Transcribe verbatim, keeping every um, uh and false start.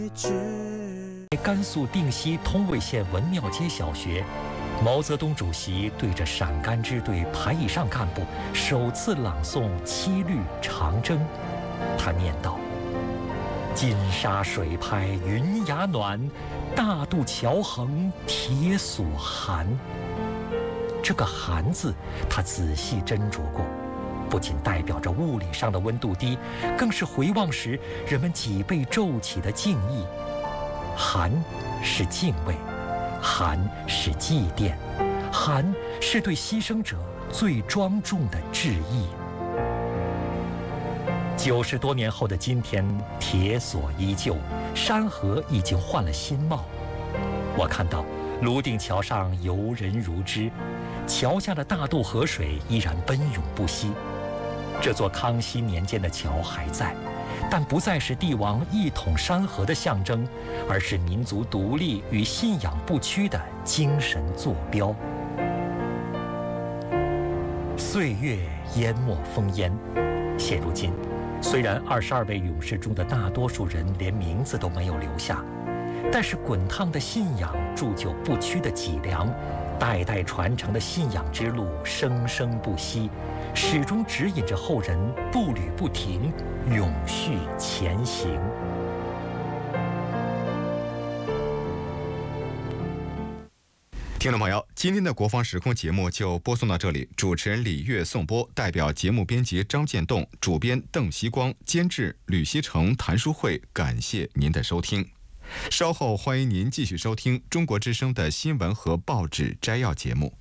甘肃定西通渭县文庙街小学，毛泽东主席对着陕甘支队排以上干部首次朗诵《七律长征》，他念道：“金沙水拍云崖暖，大渡桥横铁索寒。”这个“寒”字，他仔细斟酌过，不仅代表着物理上的温度低，更是回望时人们脊背皱起的敬意。寒是敬畏，寒是祭奠，寒是对牺牲者最庄重的致意。九十多年后的今天，铁索依旧，山河已经换了新貌。我看到泸定桥上游人如织，桥下的大渡河水依然奔涌不息。这座康熙年间的桥还在，但不再是帝王一统山河的象征，而是民族独立与信仰不屈的精神坐标。岁月淹没烽烟，现如今，虽然二十二位勇士中的大多数人连名字都没有留下，但是滚烫的信仰铸就不屈的脊梁，代代传承的信仰之路生生不息，始终指引着后人步履不停，永续前行。 听众朋友，今天的国防时空节目就播送到这里。主持人李月颂播，代表节目编辑张建栋，主编邓锡光，监制吕锡成、谭淑慧，感谢您的收听。稍后欢迎您继续收听中国之声的新闻和报纸摘要节目。